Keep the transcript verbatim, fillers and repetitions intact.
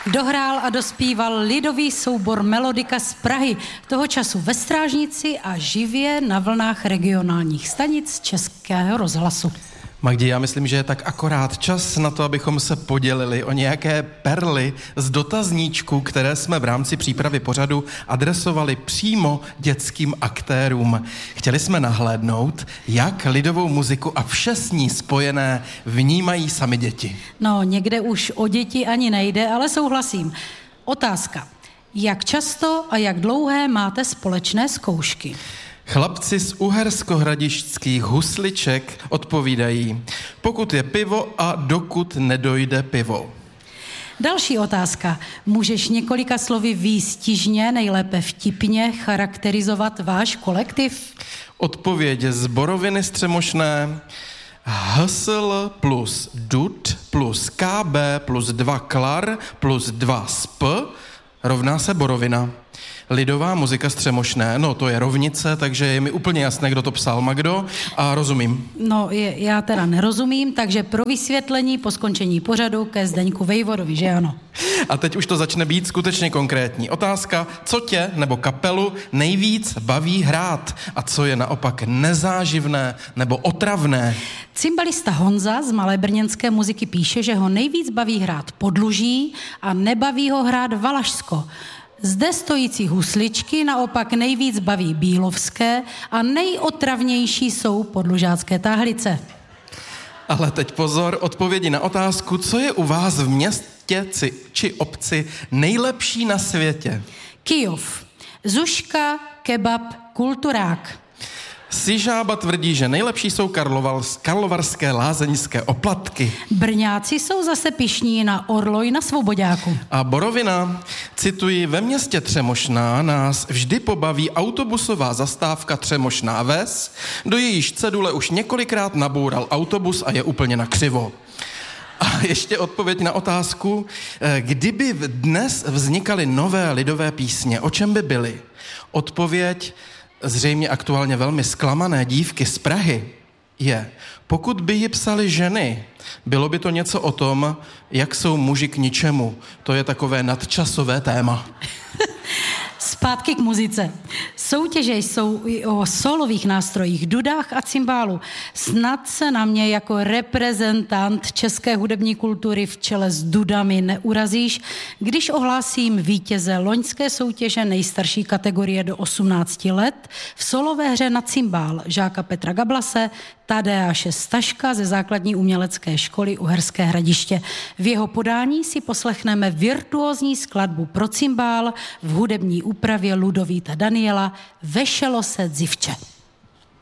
dohrál a dospíval lidový soubor Melodika z Prahy, toho času ve Strážnici a živě na vlnách regionálních stanic Českého rozhlasu. Magdi, já myslím, že je tak akorát čas na to, abychom se podělili o nějaké perly z dotazníčku, které jsme v rámci přípravy pořadu adresovali přímo dětským aktérům. Chtěli jsme nahlédnout, jak lidovou muziku a vše s ní spojené vnímají sami děti. No, někde už o děti ani nejde, ale souhlasím. Otázka. Jak často a jak dlouhé máte společné zkoušky? Chlapci z uherskohradišťských husliček odpovídají, pokud je pivo a dokud nedojde pivo. Další otázka. Můžeš několika slovy výstižně, nejlépe vtipně charakterizovat váš kolektiv? Odpověď z Boroviny Střemošné. H S L plus D U T plus K B plus dva klar plus dva S P rovná se Borovina. Lidová muzika Střemošné, no to je rovnice, takže je mi úplně jasné, kdo to psal, Magdo, a rozumím. No, je, já teda nerozumím, takže pro vysvětlení po skončení pořadu ke Zdeňku Vejvodovi, že ano? A teď už to začne být skutečně konkrétní. Otázka, co tě nebo kapelu nejvíc baví hrát a co je naopak nezáživné nebo otravné? Cymbalista Honza z Malé brněnské muziky píše, že ho nejvíc baví hrát Podluží a nebaví ho hrát Valašsko. Zde stojící husličky naopak nejvíc baví Bílovské a nejotravnější jsou podlužácké táhlice. Ale teď pozor, odpovědi na otázku, co je u vás v městě či obci nejlepší na světě? Kyjov. Zuška, kebab, kulturák. Sižába tvrdí, že nejlepší jsou karlovarské lázeňské oplatky. Brňáci jsou zase pyšní na orloj na Svoboďáku. A Borovina, cituji, ve městě Třemošná nás vždy pobaví autobusová zastávka Třemošná Ves, do jejíž cedule už několikrát naboural autobus a je úplně nakřivo. A ještě odpověď na otázku, kdyby dnes vznikaly nové lidové písně, o čem by byly? Odpověď zřejmě aktuálně velmi zklamané dívky z Prahy je, pokud by ji psaly ženy, bylo by to něco o tom, jak jsou muži k ničemu. To je takové nadčasové téma. Zpátky k muzice. Soutěže jsou i o solových nástrojích, dudách a cymbálu. Snad se na mě jako reprezentant české hudební kultury v čele s dudami neurazíš, když ohlásím vítěze loňské soutěže nejstarší kategorie do osmnácti let v solové hře na cymbál žáka Petra Gablase, Tadeáše Staška ze základní umělecké školy Uherské Hradiště. V jeho podání si poslechneme virtuózní skladbu pro cymbál v hudební úpravě Ludovíta Daniela Vešelo se dzivče.